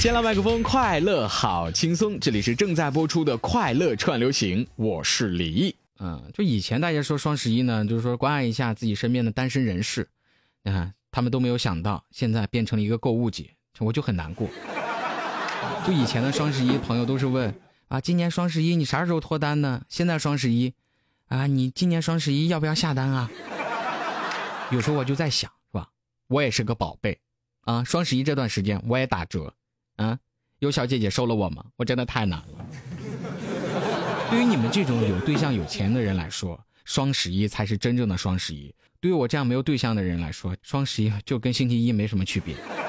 先来麦克风，快乐好轻松，这里是正在播出的快乐串流行，我是李毅。就以前大家说双11呢，就是说关爱一下自己身边的单身人士，他们都没有想到现在变成了一个购物节，我就很难过。就以前的双11，朋友都是问啊，今年双11你啥时候脱单呢？现在双11啊，你今年双11要不要下单啊？有时候我就在想，是吧？我也是个宝贝啊，双11这段时间我也打折啊，有小姐姐收了我吗？我真的太难了。对于你们这种有对象有钱的人来说，双11才是真正的双11。对于我这样没有对象的人来说，双11就跟星期一没什么区别。